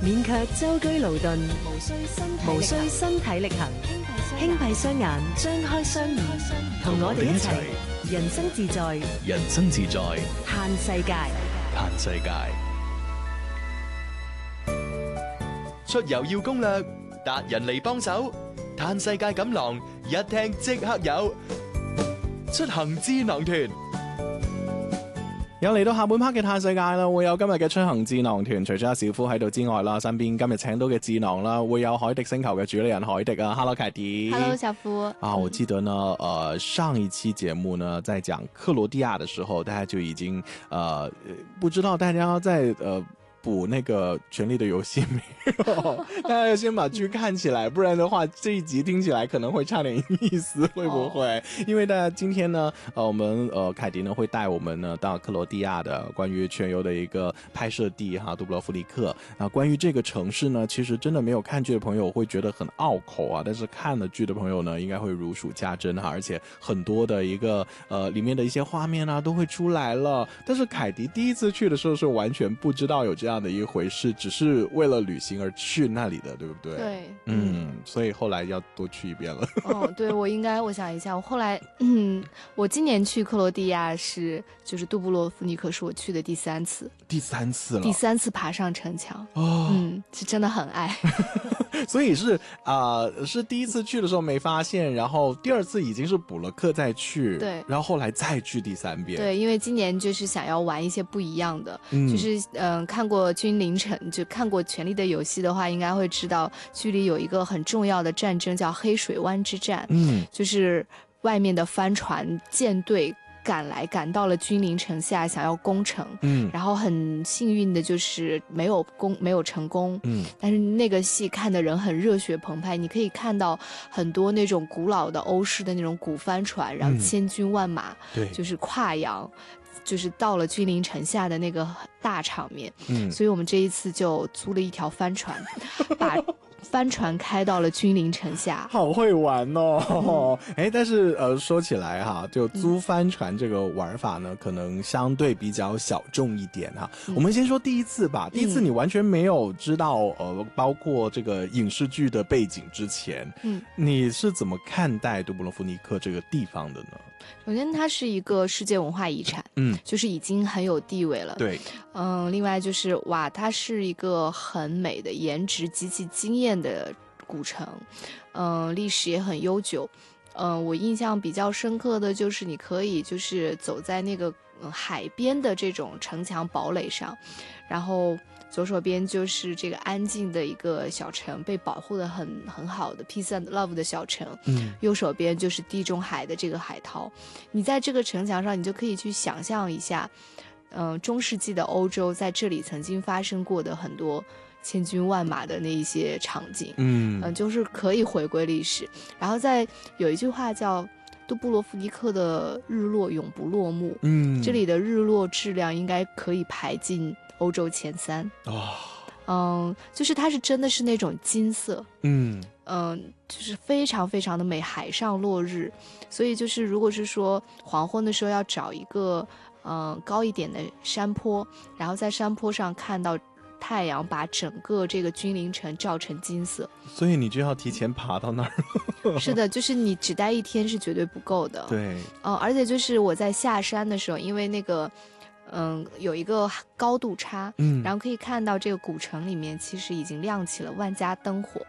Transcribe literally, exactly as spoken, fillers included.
免卻舟車勞頓， 無需身體無需身體力行，輕閉雙眼，張開雙耳，同我哋一齊人生自在， 人生自在， 嘆世界， 嘆世界。出遊要攻略，達人嚟幫手，嘆世界錦囊一聽即刻有，出行智囊團。 有嚟到下半 part 嘅嘆世界啦，會有今日嘅出行智囊團，除咗阿小夫喺度之外啦，身邊今日請到嘅智囊啦，會有海迪星球嘅主理人海迪啊 ，Hello 凱迪 ，Hello 小夫啊，我記得呢，呃，上一期節目呢，在講克羅地亞的時候，大家就已經，呃，不知道大家在，呃。補那個權力的遊戲沒有？大家要先把劇看起來，不然的話這一集聽起來可能會差點意思，會不會？因為大家今天呢，呃，我們呃凱迪呢會帶我們呢到克羅地亞的關於全遊的一個拍攝地哈，杜布羅夫尼克啊。關於這個城市呢，其實真的沒有看劇的朋友會覺得很拗口啊，但是看了劇的朋友呢，應該會如數家珍哈，而且很多的一個呃裡面的一些畫面啊都會出來了。但是凱迪第一次去的時候是完全不知道有這樣的一回事，只是為了旅行而去那裡的，對不對？ 對， 嗯，所以後來要多去一遍了。 哦，對，我應該，我想一下，我後來，嗯，我今年去克羅地亞是，就是杜布羅夫尼克是我去的第三次， 第三次了， 第三次爬上城牆， 哦， 嗯，是真的很愛。 所以是啊、呃，是第一次去的時候沒發現，然後第二次已經是補了課再去， 對， 然後後來再去第三遍。 對，因為今年就是想要玩一些不一樣的， 嗯、 就是嗯、呃，看過君臨城，就看過《權力的遊戲》的話，應該會知道劇裡有一個很重要的戰爭叫黑水灣之戰， 嗯， 就是外面的帆船艦隊趕來，趕到了君臨城下，想要攻城， 嗯， 然後很幸運的就是沒有攻，沒有成功， 嗯， 但是那個戲看的人很熱血澎湃，你可以看到很多那種古老的歐式的那種古帆船，然後千軍萬馬， 對、嗯， 就是跨洋，就是到了君臨城下的那個大場面， 嗯， 所以我們這一次就租了一條帆船，把帆船開到了君臨城下， 好會玩哦！哎、嗯，但是呃，說起來哈，就租帆船這個玩法呢，嗯、可能相對比較小眾一點哈、嗯。我們先說第一次吧。第一次你完全沒有知道、嗯、呃，包括這個影視劇的背景之前，嗯，你是怎麼看待杜布羅夫尼克這個地方的呢？ 首先，它是一個世界文化遺產，嗯，就是已經很有地位了。 對， 嗯，另外就是哇，它是一個很美的、顏值極其驚豔的古城，嗯，歷史也很悠久。嗯，我印象比較深刻的就是你可以就是走在那個、嗯、海邊的這種城牆堡壘上，然後左手邊就是這個安靜的一個小城，被保護得很很好的 Peace and Love 的小城，嗯，右手邊就是地中海的這個海濤。你在這個城牆上，你就可以去想象一下，嗯、呃，中世紀的歐洲在這裡曾經發生過的很多千軍萬馬的那一些場景，嗯、呃，就是可以回歸歷史。然後在有一句話叫杜布羅夫尼克的日落永不落幕，嗯，這裡的日落質量應該可以排進歐洲前三。哦，嗯，就是它是真的是那種金色，嗯嗯，就是非常非常的美，海上落日。所以就是如果是說黃昏的時候要找一個嗯高一點的山坡，然後在山坡上看到太陽把整個這個君臨城照成金色，所以你就要提前爬到那兒。是的，就是你只待一天是絕對不夠的。對，嗯，而且就是我在下山的時候，因為那個嗯有一個高度差，嗯，然後可以看到這個古城裡面其實已經亮起了萬家燈火。